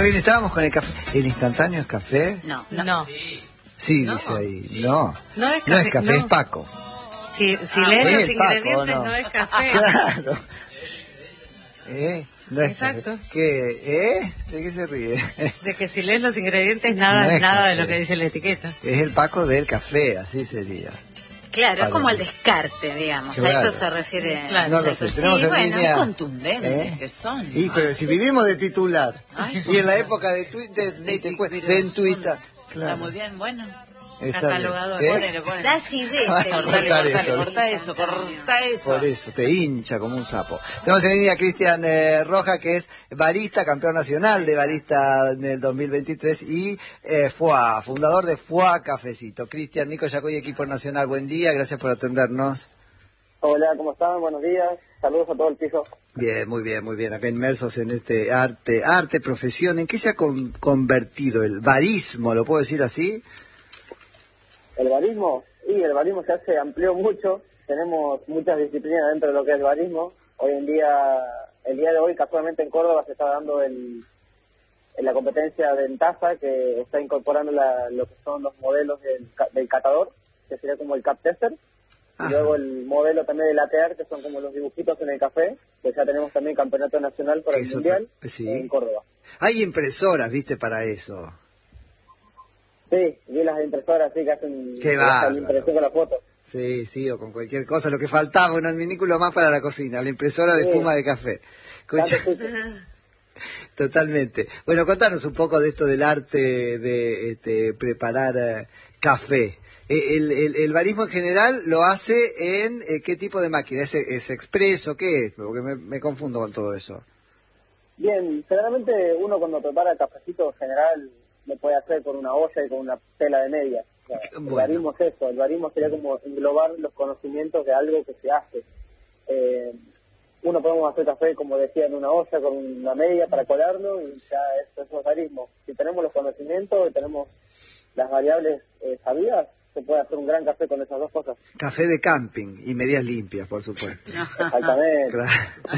bien, estábamos con el café. ¿El instantáneo es café? No. Sí, No, dice ahí. sí. No. No es No café, es café, no. es Paco. Si ¿es lees los el Paco, ingredientes, o no? no es café. Claro. No es Exacto. café. ¿Qué? ¿De qué se ríe? De que si lees los ingredientes, No nada es de café. lo que dice la etiqueta. Es el Paco del café, así sería. Claro, Vale. es como el descarte, digamos. Claro. A eso se refiere. Claro. No lo sé, tenemos Sí, en bueno, línea. es contundentes que son. Y pero si vivimos de titular. Ay, Y en la época de Twitter, ni te cuento, de en Twitter. Está muy bien, bueno. Está bien. Catalogador. ¿Eh? Ponele. Da acidez. Cortar eso. Corta eso. Por eso, te hincha como un sapo. Tenemos en línea a Cristian Roja, que es barista, campeón nacional de barista en el 2023 y FUA, fundador de FUA Cafecito. Cristian, Nico Yacoy, equipo nacional, buen día, gracias por atendernos. Hola, ¿cómo están? Buenos días. Saludos a todo el piso. Bien, muy bien, acá inmersos en este arte, profesión. ¿En qué se ha convertido el barismo? ¿Lo puedo decir así? El barismo, el barismo ya se amplió mucho. Tenemos muchas disciplinas dentro de lo que es el barismo. Hoy en día, el día de hoy, casualmente en Córdoba se está dando en la competencia de Entaza, que está incorporando lo que son los modelos del catador, que sería como el cap tester. Y luego el modelo también de latear, que son como los dibujitos en el café, que ya tenemos también campeonato nacional para el mundial en Córdoba. Hay impresoras, viste, para eso. Sí, vi las impresoras, sí, que hacen la impresión con la foto. Sí, o con cualquier cosa. Lo que faltaba, un adminículo más para la cocina, la impresora de espuma de café. Escucha. Totalmente. Bueno, contanos un poco de esto del arte de preparar café. El barismo en general lo hace en ¿qué tipo de máquina? ¿Es expreso? ¿Qué es? Porque me confundo con todo eso. Bien, generalmente uno cuando prepara el cafecito general lo puede hacer con una olla y con una tela de media. O sea, el barismo es eso, el barismo sería como englobar los conocimientos de algo que se hace. Uno podemos hacer café, como decía, en una olla con una media para colarlo y ya eso es barismo. Si tenemos los conocimientos y tenemos las variables sabidas, se puede hacer un gran café con esas dos cosas. Café de camping y medias limpias, por supuesto. Exactamente. Claro.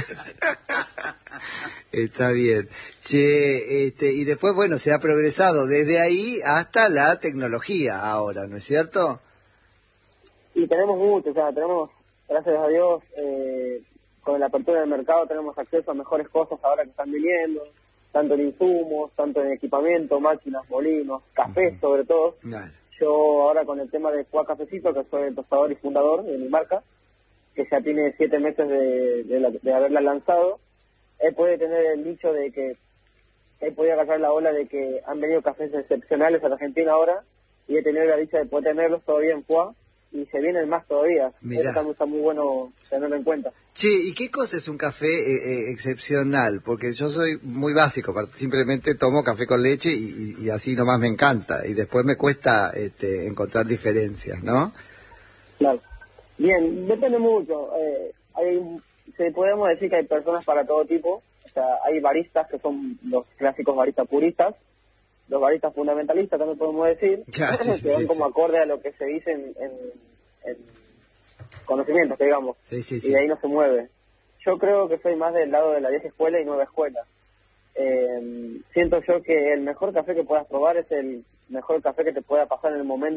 Está bien. Che, y después, bueno, se ha progresado desde ahí hasta la tecnología ahora, ¿no es cierto? Y tenemos mucho, o sea, tenemos, gracias a Dios, con la apertura del mercado tenemos acceso a mejores cosas ahora que están viniendo, tanto en insumos, tanto en equipamiento, máquinas, molinos, café sobre todo. Claro. Yo ahora con el tema de FUA Cafecito, que soy el tostador y fundador de mi marca, que ya tiene 7 meses de haberla lanzado, él puede tener el dicho de que él podía agarrar la ola de que han venido cafés excepcionales a la Argentina ahora, y he tenido la dicha de poder tenerlos todavía en FUA, y se vienen más todavía. Mirá. Eso está muy bueno tenerlo en cuenta. Che, ¿y qué cosa es un café excepcional? Porque yo soy muy básico, simplemente tomo café con leche y así nomás me encanta, y después me cuesta encontrar diferencias, ¿no? Claro. Bien, depende mucho. Podemos decir que hay personas para todo tipo. O sea, hay baristas que son los clásicos baristas puristas, los baristas fundamentalistas también podemos decir, que van como acorde a lo que se dice en conocimientos, digamos, y de ahí no se mueve. Yo creo que soy más del lado de la vieja escuela y nueva escuela. Siento yo que el mejor café que puedas probar es el mejor café que te pueda pasar en el momento